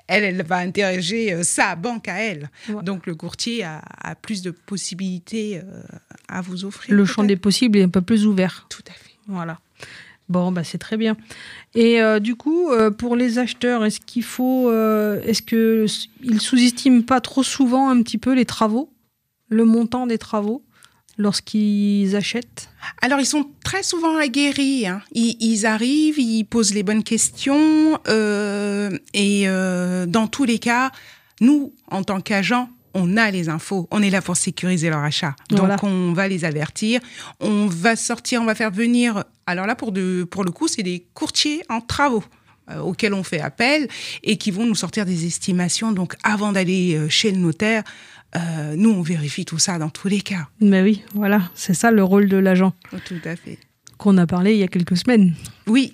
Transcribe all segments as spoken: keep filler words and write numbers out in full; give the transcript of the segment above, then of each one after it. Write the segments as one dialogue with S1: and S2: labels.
S1: elle, elle va interroger euh, sa banque à elle.
S2: Ouais.
S1: Donc, le courtier a, a plus de possibilités euh, à vous offrir.
S2: Le
S1: peut-être.
S2: champ des possibles est un peu plus ouvert.
S1: Tout à fait.
S2: Voilà. Bon, bah, c'est très bien. Et euh, du coup, euh, pour les acheteurs, est-ce qu'il faut, euh, est-ce qu'ils sous-estiment pas trop souvent un petit peu les travaux, le montant des travaux lorsqu'ils achètent ?
S1: Alors, ils sont très souvent aguerris. Hein. Ils, ils arrivent, ils posent les bonnes questions. Euh, et euh, dans tous les cas, nous, en tant qu'agents, on a les infos. On est là pour sécuriser leur achat. Donc,
S2: Voilà.
S1: on va les avertir. On va sortir, on va faire venir... Alors là, pour, de, pour le coup, c'est des courtiers en travaux euh, auxquels on fait appel et qui vont nous sortir des estimations. Donc, avant d'aller euh, chez le notaire, euh, nous, on vérifie tout ça dans tous les cas.
S2: Ben oui, voilà, c'est ça le rôle de l'agent.
S1: Tout à fait.
S2: Qu'on a parlé il y a quelques semaines.
S1: Oui.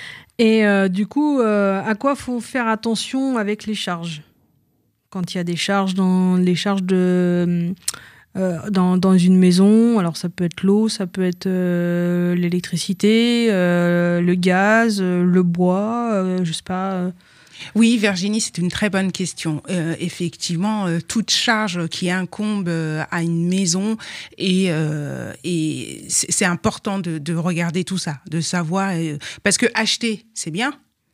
S2: Et euh, du coup, euh, à quoi faut faire attention avec les charges ? Quand il y a des charges dans les charges de euh, dans, dans une maison, alors ça peut être l'eau, ça peut être euh, l'électricité, euh, le gaz, euh, le bois, euh, je sais pas. Euh.
S1: Oui, Virginie, c'est une très bonne question. Euh, effectivement, euh, toute charge qui incombe euh, à une maison et, euh, et c'est, c'est important de, de regarder tout ça, de savoir euh, parce que acheter, c'est bien,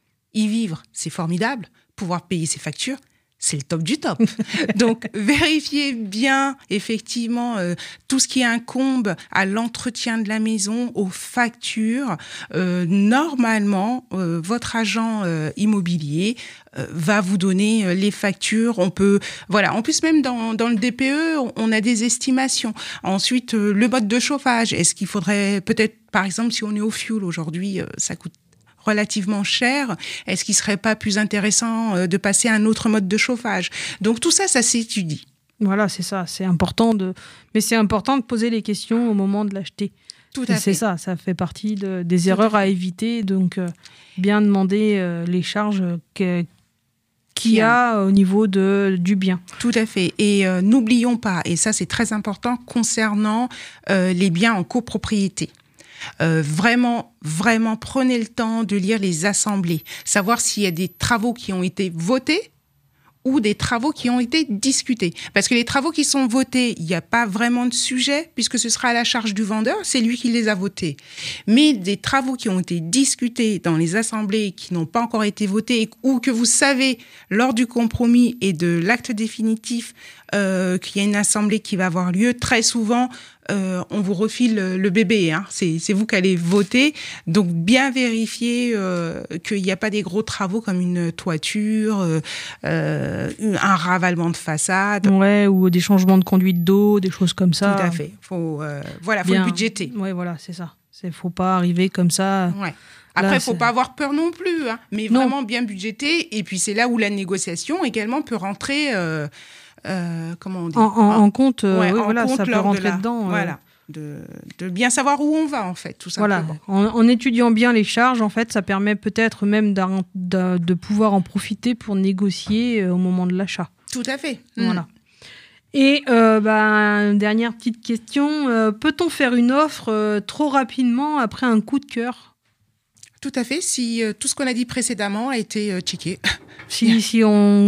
S1: y vivre, c'est formidable, pouvoir payer ses factures. C'est le top du top. Donc, vérifiez bien, effectivement, euh, tout ce qui incombe à l'entretien de la maison, aux factures. Euh, normalement, euh, votre agent euh, immobilier euh, va vous donner euh, les factures. On peut, voilà. En plus, même dans, dans le D P E, on, on a des estimations. Ensuite, euh, le mode de chauffage. Est-ce qu'il faudrait peut-être, par exemple, si on est au fioul aujourd'hui, euh, ça coûte relativement cher, est-ce qu'il serait pas plus intéressant de passer à un autre mode de chauffage ? Donc tout ça, ça s'étudie.
S2: Voilà, c'est ça, c'est important de... Mais c'est important de poser les questions au moment de l'acheter.
S1: Tout à fait.
S2: C'est ça, ça fait partie de, des erreurs à, à éviter, donc euh, bien demander euh, les charges que, qu'il y a au niveau de, du bien.
S1: Tout à fait. Et euh, n'oublions pas, et ça c'est très important, concernant euh, les biens en copropriété. Euh, vraiment, vraiment, prenez le temps de lire les assemblées, savoir s'il y a des travaux qui ont été votés ou des travaux qui ont été discutés. Parce que les travaux qui sont votés, il n'y a pas vraiment de sujet, puisque ce sera à la charge du vendeur, c'est lui qui les a votés. Mais des travaux qui ont été discutés dans les assemblées, qui n'ont pas encore été votés, ou que vous savez, lors du compromis et de l'acte définitif, euh, qu'il y a une assemblée qui va avoir lieu, très souvent, Euh, on vous refile le bébé, hein. c'est, c'est vous qui allez voter. Donc, bien vérifier euh, qu'il n'y a pas des gros travaux comme une toiture, euh, euh, un ravalement de façade.
S2: Ouais, ou des changements de conduite d'eau, des choses comme ça.
S1: Tout à fait. Faut, euh, voilà, faut
S2: bien.
S1: le budgéter.
S2: Ouais, voilà, c'est ça. Il ne faut pas arriver comme ça.
S1: Ouais. Après, il ne faut
S2: c'est...
S1: pas avoir peur non plus, hein, mais non. Vraiment bien budgéter. Et puis, c'est là où la négociation également peut rentrer... Euh, Euh, comment on dit
S2: en, en, en compte, euh,
S1: ouais,
S2: oui,
S1: en
S2: voilà,
S1: compte
S2: ça peut rentrer
S1: de la,
S2: dedans.
S1: Voilà, euh... de, de bien savoir où on va, en fait, tout simplement.
S2: Voilà, en, en étudiant bien les charges, en fait, ça permet peut-être même de, de pouvoir en profiter pour négocier euh, au moment de l'achat.
S1: Tout à fait.
S2: Voilà. Mmh. Et euh, bah, dernière petite question, euh, peut-on faire une offre euh, trop rapidement après un coup de cœur ?
S1: Tout à fait, si euh, tout ce qu'on a dit précédemment a été euh, checké.
S2: Si, si on,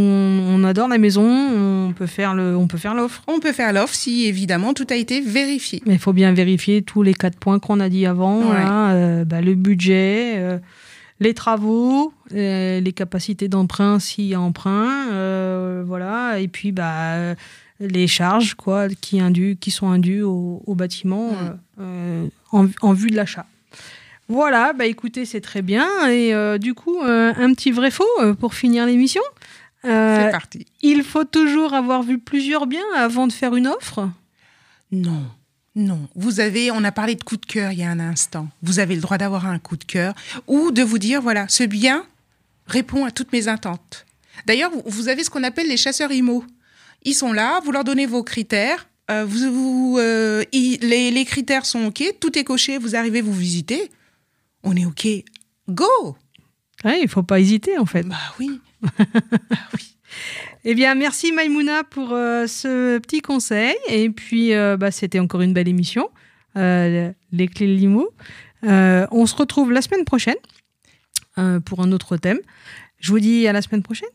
S2: on adore la maison, on peut faire le, on peut faire l'offre.
S1: On peut faire l'offre si, évidemment, tout a été vérifié.
S2: Mais il faut bien vérifier tous les quatre points qu'on a dit avant.
S1: Ouais.
S2: Hein, euh, bah, le budget, euh, les travaux, euh, les capacités d'emprunt s'il y a emprunt, euh, voilà. Et puis, bah, les charges quoi, qui, indues, qui sont indues au, au bâtiment mmh. euh, en, en vue de l'achat. Voilà, bah écoutez, c'est très bien. Et euh, du coup, euh, un petit vrai-faux euh, pour finir l'émission.
S1: Euh, c'est parti.
S2: Il faut toujours avoir vu plusieurs biens avant de faire une offre ?
S1: Non, non. Vous avez, on a parlé de coup de cœur il y a un instant. Vous avez le droit d'avoir un coup de cœur ou de vous dire, voilà, ce bien répond à toutes mes attentes. D'ailleurs, vous avez ce qu'on appelle les chasseurs immo. Ils sont là, vous leur donnez vos critères. Euh, vous, vous, euh, y, les, les critères sont OK, tout est coché, vous arrivez, vous visitez. On est OK, go!
S2: Ouais, il ne faut pas hésiter, en fait.
S1: Bah oui. bah oui.
S2: Eh bien, merci Maïmouna pour euh, ce petit conseil. Et puis, euh, bah, c'était encore une belle émission, euh, Les Clés de l'Immo. Euh, on se retrouve la semaine prochaine euh, pour un autre thème. Je vous dis à la semaine prochaine.